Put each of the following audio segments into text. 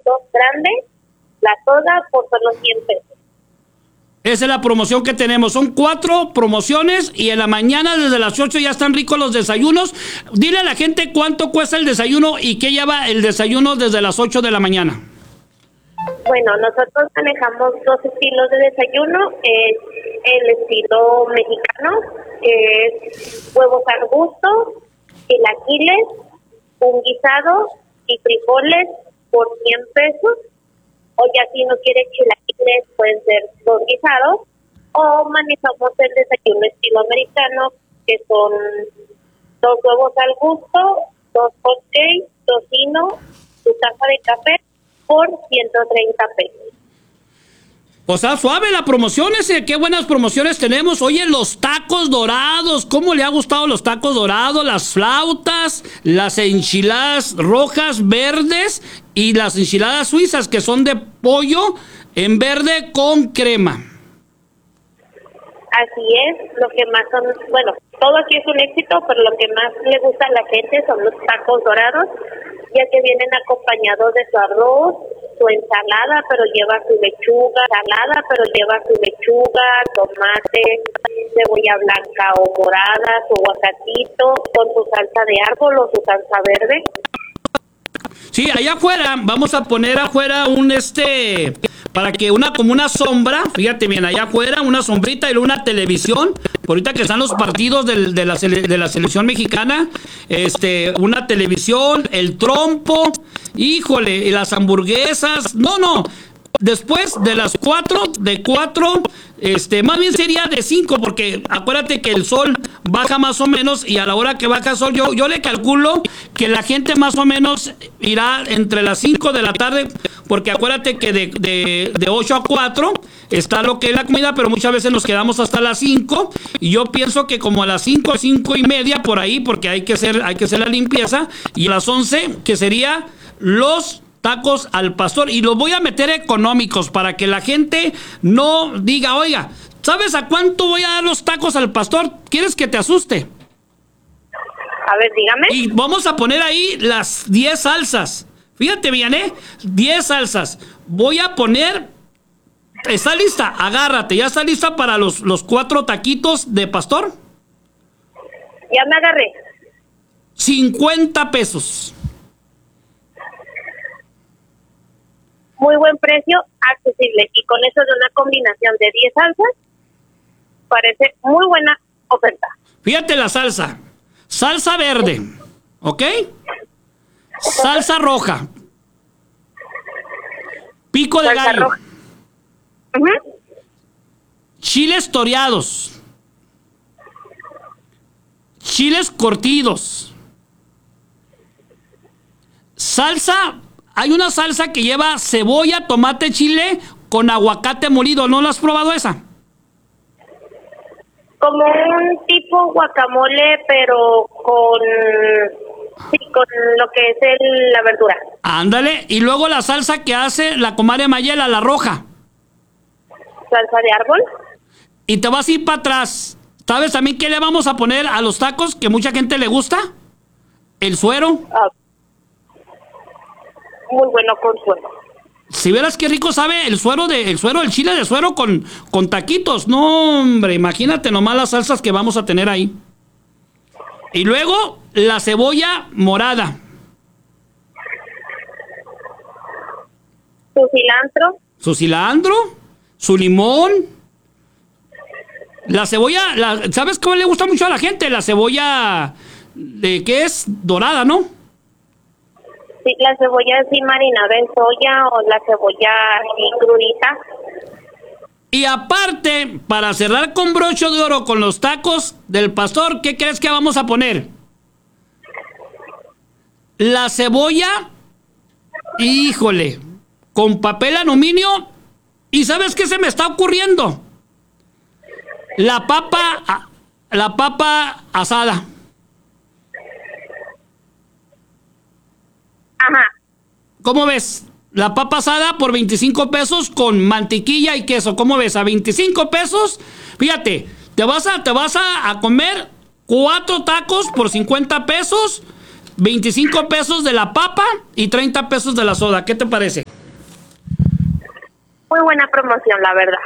dos grandes, la soda por solo 100 pesos. Esa es la promoción que tenemos. Son 4 promociones y en la mañana desde las 8 ya están ricos los desayunos. Dile a la gente cuánto cuesta el desayuno y qué lleva el desayuno desde las 8 de la mañana. Bueno, nosotros manejamos 2 estilos de desayuno. Es el estilo mexicano, que es huevos al gusto, chilaquiles, un guisado y frijoles por 100 pesos. O ya si no quieres chilaquiles, pueden ser 2 guisados. O manejamos el desayuno estilo americano, que son 2 huevos al gusto, 2 hot cakes, tocino, tu taza de café por 130 pesos. O sea, suave la promoción ese, qué buenas promociones tenemos. Oye, los tacos dorados, ¿cómo le ha gustado los tacos dorados? Las flautas, las enchiladas rojas, verdes y las enchiladas suizas que son de pollo en verde con crema. Así es, lo que más son, bueno, todo aquí es un éxito, pero lo que más le gusta a la gente son los tacos dorados, ya que vienen acompañados de su arroz, su ensalada, pero lleva su lechuga, tomate, cebolla blanca o morada, su aguacatito, con su salsa de árbol o su salsa verde. Sí, allá afuera, vamos a poner afuera para que como una sombra, fíjate bien, allá afuera, una sombrita y luego una televisión, por ahorita que están los partidos de la selección mexicana, una televisión, el trompo, híjole, y las hamburguesas, no, después de las 4, más bien sería de 5, porque acuérdate que el sol baja más o menos y a la hora que baja el sol, yo le calculo que la gente más o menos irá entre las 5 de la tarde, porque acuérdate que de 8 a 4 está lo que es la comida, pero muchas veces nos quedamos hasta las 5, y yo pienso que como a las 5 y media por ahí, porque hay que hacer la limpieza, y a las 11, que sería los tacos al pastor, y los voy a meter económicos para que la gente no diga, oiga, ¿sabes a cuánto voy a dar los tacos al pastor? ¿Quieres que te asuste? A ver, dígame. Y vamos a poner ahí las 10 salsas. Fíjate bien, 10 salsas. Voy a poner, ¿está lista? Agárrate, ¿ya está lista para los 4 taquitos de pastor? Ya me agarré. 50 pesos. Muy buen precio, accesible, y con eso de una combinación de 10 salsas, parece muy buena oferta. Fíjate la salsa. Salsa verde, ¿ok? Salsa roja. Pico de Salsa gallo. roja. Uh-huh. Chiles toreados. Chiles curtidos. Salsa. Hay una salsa que lleva cebolla, tomate, chile con aguacate molido. ¿No la has probado esa? Como un tipo guacamole, pero con lo que es la verdura. Ándale. Y luego la salsa que hace la comadre Mayela, la roja. Salsa de árbol. Y te vas a ir para atrás. ¿Sabes también qué le vamos a poner a los tacos que mucha gente le gusta? El suero. Muy bueno con suero. Si verás qué rico sabe el chile de suero con taquitos. No, hombre, imagínate nomás las salsas que vamos a tener ahí. Y luego la cebolla morada. Su cilantro. Su limón. La cebolla, ¿sabes cómo le gusta mucho a la gente? La cebolla ¿qué es? Dorada, ¿no? Sí, la cebolla así marinada en soya o la cebolla así crudita. Y aparte, para cerrar con broche de oro con los tacos del pastor, ¿qué crees que vamos a poner? La cebolla, híjole, con papel aluminio. ¿Y sabes qué se me está ocurriendo? La papa asada. Ajá. ¿Cómo ves? La papa asada por 25 pesos con mantequilla y queso. ¿Cómo ves? A 25 pesos. Fíjate, te vas a comer 4 tacos por 50 pesos, 25 pesos de la papa y 30 pesos de la soda. ¿Qué te parece? muy buena promoción, la verdad.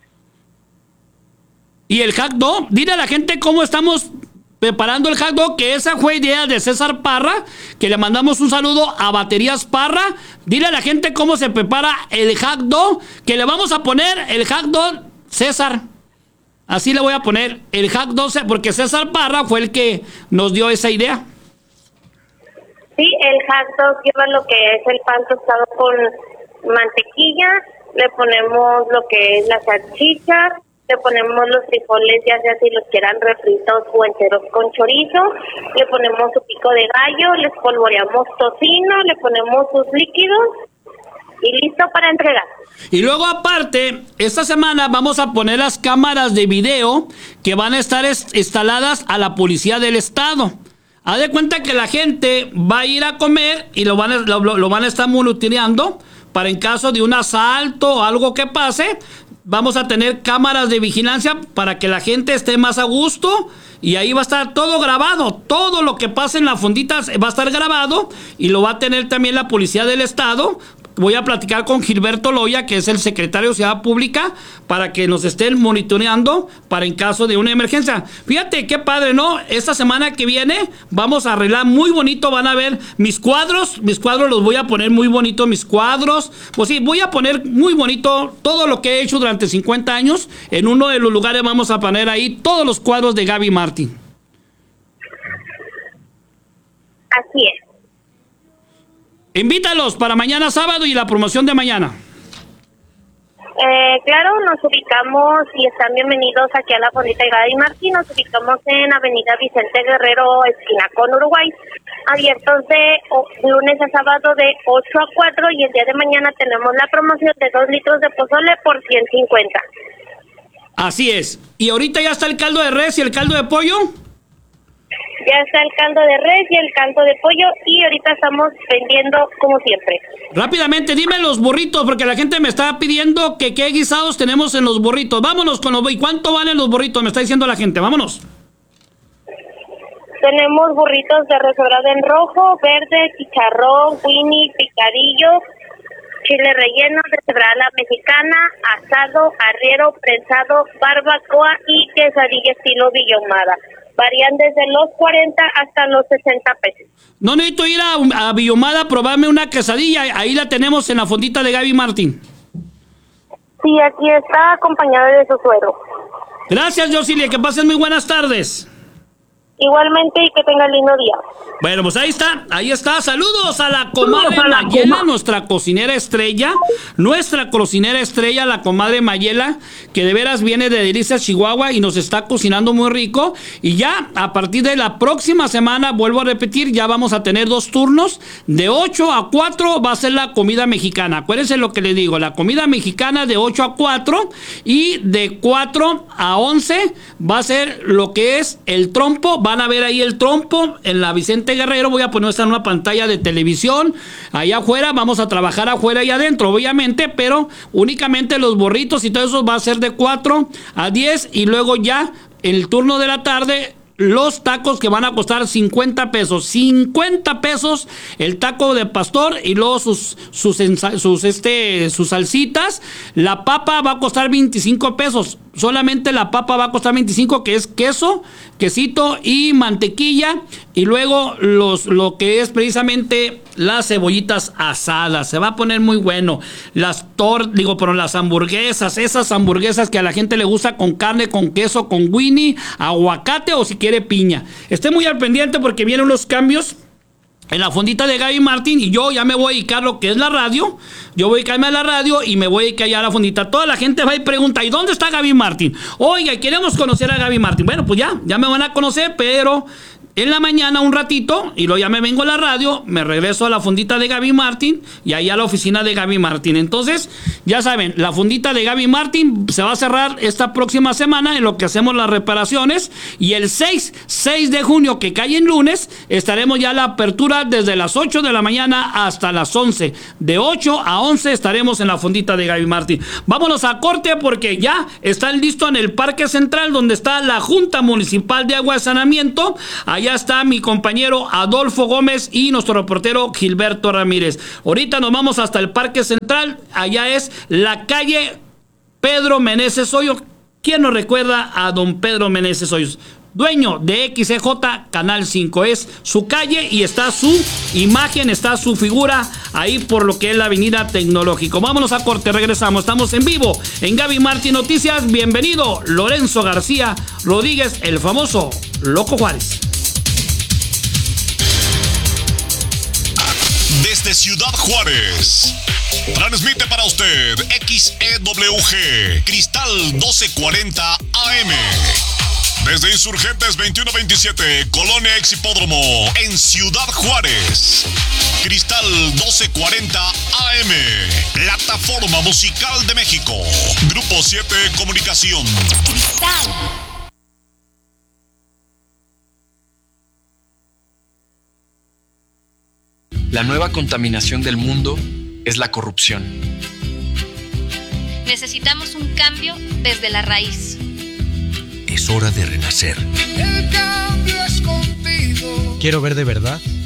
Y el hot dog, dile a la gente cómo estamos preparando el hot dog, que esa fue idea de César Parra, que le mandamos un saludo a Baterías Parra. Dile a la gente cómo se prepara el hot dog, que le vamos a poner el hot dog César. Así le voy a poner el hot dog, porque César Parra fue el que nos dio esa idea. Sí, el hot dog lleva lo que es el pan tostado con mantequilla, le ponemos lo que es la salchicha, le ponemos los frijoles, ya sea si los quieran refritos o enteros con chorizo, le ponemos su pico de gallo, les polvoreamos tocino, le ponemos sus líquidos y listo para entregar. Y luego aparte, esta semana vamos a poner las cámaras de video que van a estar instaladas a la policía del estado. Haz de cuenta que la gente va a ir a comer y lo van a estar monitoreando para en caso de un asalto o algo que pase. Vamos a tener cámaras de vigilancia para que la gente esté más a gusto y ahí va a estar todo grabado. Todo lo que pase en la fondita va a estar grabado y lo va a tener también la policía del estado. Voy a platicar con Gilberto Loya, que es el secretario de Seguridad Pública, para que nos estén monitoreando para en caso de una emergencia. Fíjate qué padre, ¿no? Esta semana que viene vamos a arreglar muy bonito, van a ver mis cuadros los voy a poner muy bonito, mis cuadros. Pues sí, voy a poner muy bonito todo lo que he hecho durante 50 años. En uno de los lugares vamos a poner ahí todos los cuadros de Gaby Martín. Así es. Invítalos para mañana sábado y la promoción de mañana. Claro, nos ubicamos y están bienvenidos aquí a la Fondita de Gaby Martín. Nos ubicamos en Avenida Vicente Guerrero, esquina con Uruguay, abiertos de lunes a sábado de 8 a 4 y el día de mañana tenemos la promoción de 2 litros de pozole por 150. Así es. ¿Y ahorita ya está el caldo de res y el caldo de pollo? Ya está el caldo de res y el caldo de pollo y ahorita estamos vendiendo como siempre. Rápidamente, dime los burritos, porque la gente me está pidiendo que qué guisados tenemos en los burritos. Vámonos con los... ¿Y cuánto valen los burritos? Me está diciendo la gente. Vámonos. Tenemos burritos de res dorada en rojo, verde, chicharrón, Winnie, picadillo, chile relleno, de cebra a la mexicana, asado, arriero, prensado, barbacoa y quesadilla estilo Villomada. Varían desde los 40 hasta los 60 pesos. No necesito ir a Villomada a probarme una quesadilla. Ahí la tenemos en la fondita de Gaby Martín. Sí, aquí está acompañada de su suero. Gracias, Josilia. Que pasen muy buenas tardes. Igualmente y que tengan lindo día. Bueno, pues ahí está. Saludos a la comadre Mayela, nuestra cocinera estrella, la comadre Mayela, que de veras viene de Delicias, Chihuahua y nos está cocinando muy rico. Y ya a partir de la próxima semana, vuelvo a repetir, ya vamos a tener 2 turnos. De 8 a 4 va a ser la comida mexicana. Acuérdense lo que les digo, la comida mexicana de 8 a 4 y de 4 a 11 va a ser lo que es el trompo. Van a ver ahí el trompo en la Vicente Guerrero. Voy a poner esta en una pantalla de televisión. Allá afuera, vamos a trabajar afuera y adentro, obviamente, pero únicamente los burritos y todo eso va a ser de 4 a 10 y luego ya el turno de la tarde. Los tacos que van a costar 50 pesos. 50 pesos el taco de pastor y luego sus salsitas. La papa va a costar 25 pesos. Solamente la papa va a costar 25, que es queso, quesito y mantequilla. Y luego lo que es precisamente las cebollitas asadas. Se va a poner muy bueno. Las hamburguesas. Esas hamburguesas que a la gente le gusta con carne, con queso, con Winnie, aguacate o si quiere piña. Esté muy al pendiente porque vienen los cambios en la fondita de Gaby Martín y yo ya me voy a dedicar lo que es la radio. Yo voy a dedicarme a la radio y me voy a dedicar ya a la fondita. Toda la gente va y pregunta, ¿y dónde está Gaby Martín? Oiga, queremos conocer a Gaby Martín. Bueno, pues ya me van a conocer, pero en la mañana un ratito y luego ya me vengo a la radio, me regreso a la fondita de Gaby Martín y ahí a la oficina de Gaby Martín. Entonces, ya saben, la fondita de Gaby Martín se va a cerrar esta próxima semana en lo que hacemos las reparaciones y el 6 de junio, que cae en lunes, estaremos ya a la apertura desde las 8 de la mañana hasta las 11. De 8 a 11 estaremos en la fondita de Gaby Martín. Vámonos a corte porque ya están listos en el Parque Central donde está la Junta Municipal de Agua de Saneamiento. Allá allá está mi compañero Adolfo Gómez y nuestro reportero Gilberto Ramírez. Ahorita nos vamos hasta el Parque Central, allá es la calle Pedro Meneses Hoyos. ¿Quién nos recuerda a don Pedro Meneses Hoyos? Dueño de XCJ Canal 5, es su calle y está su imagen, está su figura ahí por lo que es la avenida Tecnológico. Vámonos a corte, regresamos, estamos en vivo en Gaby Martín Noticias. Bienvenido Lorenzo García Rodríguez, el famoso Loco Juárez. Desde Ciudad Juárez, transmite para usted XEWG Cristal 1240 AM. Desde Insurgentes 2127, Colonia Ex Hipódromo, en Ciudad Juárez. Cristal 1240 AM, Plataforma Musical de México. Grupo 7 Comunicación. Cristal. La nueva contaminación del mundo es la corrupción. Necesitamos un cambio desde la raíz. Es hora de renacer. El cambio es contigo. Quiero ver de verdad